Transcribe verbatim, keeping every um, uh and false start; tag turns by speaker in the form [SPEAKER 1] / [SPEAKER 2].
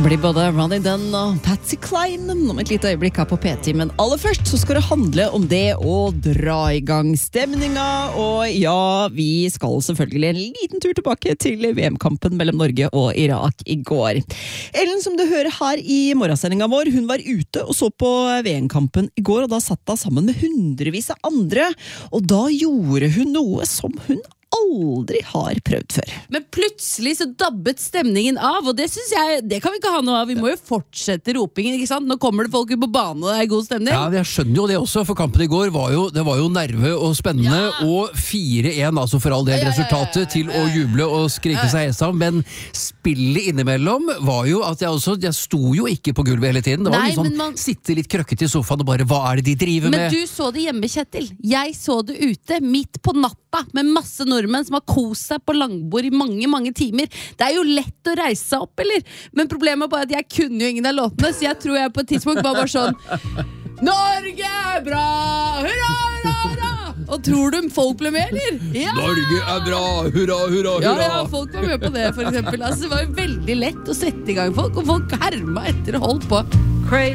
[SPEAKER 1] Blir både Ronny Dunn og Patsy Cline om et lite øyeblikk her på P ti, men aller først så skal det handle om det å dra i gang stemninga, og ja, vi skal selvfølgelig en liten tur tilbake til V M-kampen mellom Norge og Irak i går. Ellen, som du hører her i morgensendinga vår, hun var ute og så på V M-kampen i går, og da satt hun sammen med hundrevis av andre, og da gjorde hun noe som hun aldri har prøvd før.
[SPEAKER 2] Men plutselig så dabbet stemningen av, og det synes jeg, det kan vi ikke ha noe av. Vi må jo fortsette ropingen, ikke sant? Nå kommer det folk ut på banen, og det er god stemning.
[SPEAKER 3] Ja, jeg skjønner jo det også, for kampen i går var jo, det var jo nerve og spennende, ja. Og fire en, altså for all del resultatet, til å juble og skrike seg hesa, men spillet innimellom var jo at jeg også, jeg sto jo ikke på gulvet hele tiden. Det var
[SPEAKER 2] Nei,
[SPEAKER 3] litt sånn,
[SPEAKER 2] man...
[SPEAKER 3] sitte litt krøkket i sofaen og bare, hva er det de driver
[SPEAKER 2] men
[SPEAKER 3] med?
[SPEAKER 2] Men du så det hjemme, Kjetil. Jeg så det ute, midt på natta, med masse nordmenn som har kost seg på langbord i mange, mange timer. Det er jo lett å reise seg opp, eller? Men problemet er bare at jeg kunne jo ingen av låtene, så jeg tror jeg på et tidspunkt var bare sånn Norge er bra! Hurra, hurra, hurra! Og tror du folk ble med, eller? Ja!
[SPEAKER 3] Norge er bra! Hurra, hurra, hurra!
[SPEAKER 2] Ja, ja, folk var med på det, for eksempel. Altså, det var jo veldig lett å sette i gang folk, og folk herma etter og holdt på.